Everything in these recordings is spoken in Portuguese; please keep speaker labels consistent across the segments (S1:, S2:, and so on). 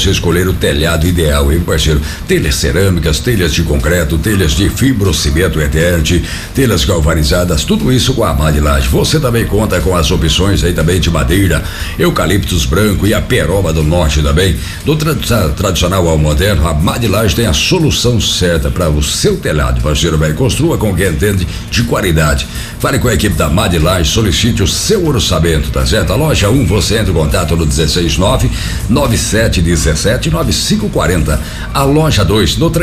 S1: você escolher o telhado ideal, hein, parceiro? Telhas cerâmicas, telhas de concreto, telhas de fibrocimento Eternit, telhas galvanizadas, tudo isso com a Madlaje. Você também conta com as opções aí também de madeira, eucaliptus branco e a peroba do norte também. Do tradicional ao moderno, a Madlaje tem a solução certa para o seu telhado, parceiro, velho. Construa com quem entende de qualidade. Fale com a equipe da Madlaje, solicite o seu orçamento, tá certo? A loja 1, você entra em contato no 16997179540. A loja 2 no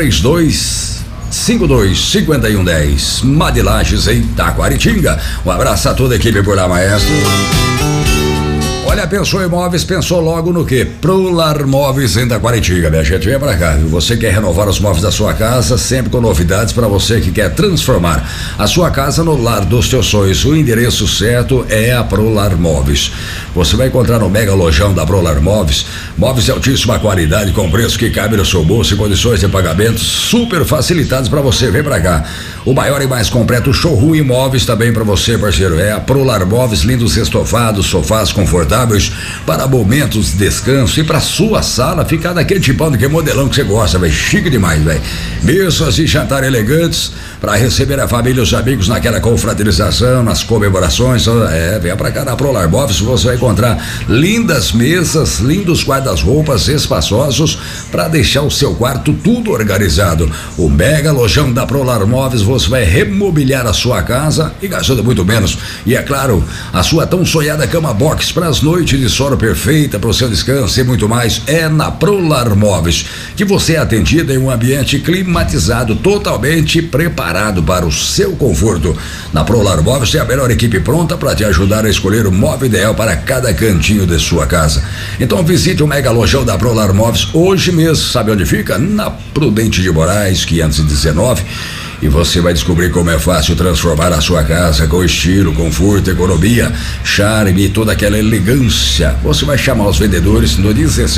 S1: 32525110. Madlages em Taquaritinga. Um abraço a toda a equipe por lá, maestro. Olha, pensou em imóveis, pensou logo no quê? Prolar Móveis em Taquaritinga, minha gente, vem pra cá, viu? Você quer renovar os móveis da sua casa, sempre com novidades para você que quer transformar a sua casa no lar dos seus sonhos. O endereço certo é a Prolar Móveis. Você vai encontrar no mega lojão da Prolar Móveis, móveis de altíssima qualidade, com preço que cabe no seu bolso e condições de pagamento super facilitadas para você. Vem pra cá. O maior e mais completo showroom em móveis também para você, parceiro. É a Prolar Móveis, lindos estofados, sofás confortáveis para momentos de descanso e para sua sala ficar daquele tipão de modelão que você gosta, velho. Chique demais, velho. Mesas e jantar elegantes para receber a família e os amigos naquela confraternização, nas comemorações. Venha pra cá na Prolar Móveis, você vai encontrar lindas mesas, lindos guarda-roupas espaçosos para deixar o seu quarto tudo organizado. O mega lojão da Prolar Móveis, você vai remobiliar a sua casa e gastando muito menos. E é claro, a sua tão sonhada cama box para as noites de sono perfeita para o seu descanso e muito mais é na Prolar Móveis, que você é atendido em um ambiente climatizado, totalmente preparado para o seu conforto. Na Prolar Móveis tem a melhor equipe pronta para te ajudar a escolher o móvel ideal para cada cantinho de sua casa. Então visite o mega lojão da Prolar Móveis hoje mesmo. Sabe onde fica? Na Prudente de Moraes 519. E você vai descobrir como é fácil transformar a sua casa com estilo, conforto, economia, charme e toda aquela elegância. Você vai chamar os vendedores no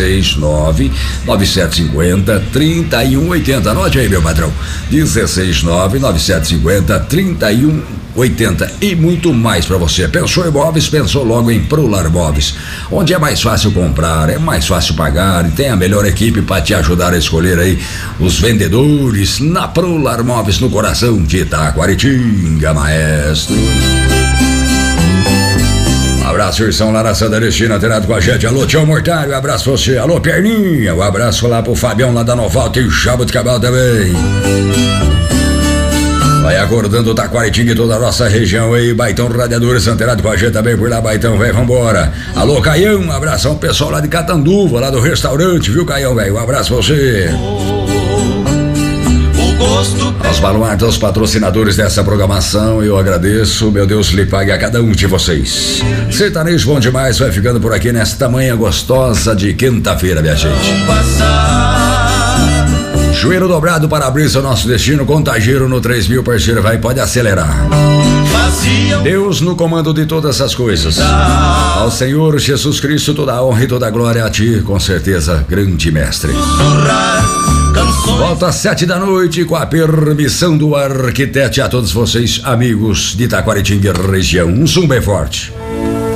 S1: 16997503180. Anote aí, meu patrão. 16997503180 e muito mais para você. Pensou em móveis, pensou logo em Prolar Móveis, onde é mais fácil comprar, é mais fácil pagar e tem a melhor equipe para te ajudar a escolher aí os vendedores na Prolar Móveis, no coração de Taquaritinga, maestro. Um abraço, Ursão, lá na Santa Cristina, terado com a gente. Alô, Tio Mortário, um abraço pra você. Alô, Perninha, um abraço lá pro Fabião lá da Novalta e Jaboticabal também. Vai acordando Taquaritinga e toda a nossa região aí. Baitão Radiadores, antenado com a gente também por lá, Baitão, velho, vambora. Alô, Caião, um abração, pessoal lá de Catanduva, lá do restaurante, viu, Caião, velho? Um abraço pra você. Aos baluartes, aos patrocinadores dessa programação, eu agradeço, meu Deus lhe pague a cada um de vocês. Sertanejo bom demais, vai ficando por aqui nesta manhã gostosa de quinta-feira, minha gente. Joelho dobrado para abrir seu nosso destino, contagiro no 3000, parceiro, vai, pode acelerar. Deus no comando de todas essas coisas. Ao Senhor Jesus Cristo toda a honra e toda a glória a ti, com certeza, grande mestre. Volta às 7 da noite com a permissão do arquiteto. A todos vocês, amigos de Taquaritinga região, um som bem forte.